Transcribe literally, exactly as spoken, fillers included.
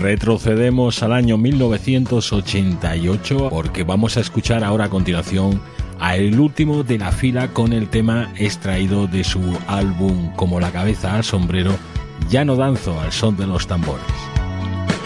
Retrocedemos al año mil novecientos ochenta y ocho porque vamos a escuchar ahora a continuación a el último de la fila con el tema extraído de su álbum Como la cabeza al sombrero, Ya no danzo al son de los tambores.